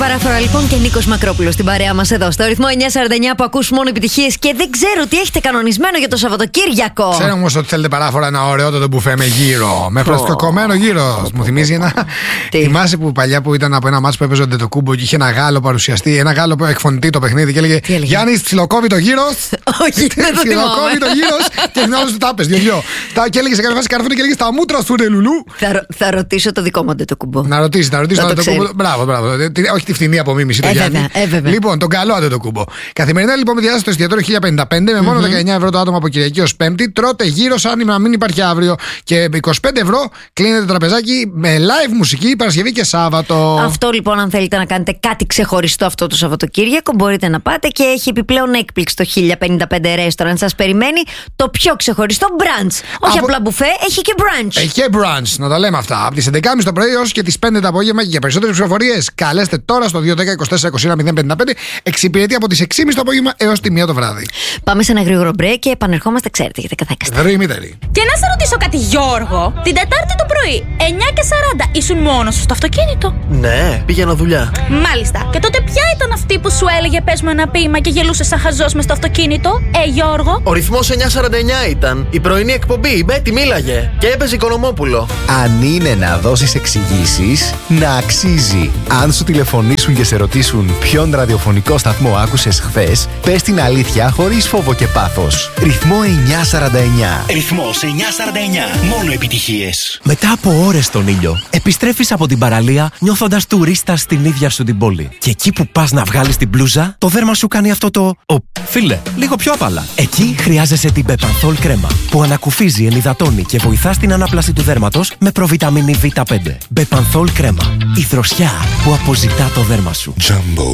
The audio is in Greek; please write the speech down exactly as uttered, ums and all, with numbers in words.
Παράφορα λοιπόν και Νίκος Μακρόπουλος στην παρέα μας εδώ στο ρυθμό εννιακόσια σαράντα εννιά που ακούς μόνο επιτυχίες και δεν ξέρω τι έχετε κανονισμένο για το Σαββατοκύριακο. Ξέρω όμως ότι θέλετε παράφορα ένα ωραιότατο μπουφέ με γύρο. Με προστοκομμένο γύρο. Μου θυμίζει ένα. Θυμάσαι που παλιά που ήταν από ένα μάτσο που έπαιζε ο Αντετοκούμπο και είχε ένα Γάλλο παρουσιαστή, ένα Γάλλο που εκφωνητή το παιχνίδι και έλεγε Γιάννη, ψιλοκόβει το γύρο. Όχι, δεν το θυμάμαι. το γύρο και την άλλη του τάπε. Δυο-δυο. Και έλεγε σε κάθε φάση καρφούνι και έλεγε στα μούτρα σου ρε λουλού. Θα ρωτήσω το δικό μου Αντετοκούμπο. Να ρωτήσει, να ρωτήσει το Αντετοκούμπο. Μπράβο, μπράβο. Όχι τη φθηνή απομίμηση του Γιάννη. Λοιπόν, τον καλό Αντετοκούμπο. Καθημερινά λοιπόν με διάσταση στο εστιατόριο χίλια πενήντα πέντε με μόνο δεκαεννιά ευρώ το άτομο από Κυριακή ως Πέμπτη. Τρώτε γύρω σαν να μην υπάρχει αύριο. Και είκοσι πέντε ευρώ κλείνετε το τραπεζάκι με live μουσική Παρασκευή και Σάββατο. Αυτό λοιπόν, αν θέλετε να κάνετε κάτι ξεχωριστό αυτό το Σαββατοκύριακο, μπορείτε να πάτε και έχει επιπλέον έκπληξη το χίλια πενήντα πέντε restaurant. Σας περιμένει το πιο ξεχωριστό brunch. Όχι Από... απλά μπουφέ, έχει και brunch. Έχει και brunch, να τα λέμε αυτά. Από τις έντεκα και μισή το πρωί έως και τις πέντε το απόγευμα. Και για περισσότερες πληροφορίες καλέστε τώρα στο δύο δέκα είκοσι τέσσερα είκοσι ένα μηδέν πενήντα πέντε. Εξυπηρετεί από τις έξι και μισή το απόγευμα έως τη μία το βράδυ. Πάμε σε ένα γρήγορο break και επανερχόμαστε, ξέρετε, για δεκαδέκαστα. Δρυμύτερη. Και να σε ρωτήσω κάτι, Γιώργο. Την Τετάρτη το πρωί, εννιά και σαράντα, ήσουν μόνος σου στο αυτοκίνητο? Ναι, πήγαινα δουλειά. Μάλιστα. Και τότε ποια ήταν αυτή που σου έλεγε πες μου ένα ποίημα και γελούσε σαν χαζός μες στο αυτοκίνητο, ε Γιώργο? Ο ρυθμός εννιακόσια σαράντα εννιά ήταν. Η πρωινή εκπομπή, η Μπέτη μίλαγε. Και έπαιζε Οικονομόπουλο. Αν είναι να δώσεις εξηγήσεις, να αξίζει. Αν σου τηλεφωνήσουν και σε ρωτήσουν ποιον ραδιοφωνικό σταθμό άκουσες χθες, πες την αλήθεια χωρίς φόβο και πάθος. Ρυθμό εννιακόσια σαράντα εννιά. Ρυθμός εννιακόσια σαράντα εννιά. Μόνο επιτυχίες. Μετά από ώρες στον ήλιο, επιστρέφεις από την παραλία νιώθοντας τουρίστα στην ίδια σου την πόλη. Και εκεί που πας να βγάλεις την μπλούζα, το δέρμα σου κάνει αυτό το «Ω, φίλε, λίγο πιο απαλά». Εκεί χρειάζεσαι την Μπεπανθόλ κρέμα, που ανακουφίζει, ενυδατώνει και βοηθά στην ανάπλαση του δέρματος με προβιταμίνη βι πέντε. Μπεπανθόλ κρέμα. Η δροσιά που αποζητά το δέρμα σου. Jumbo.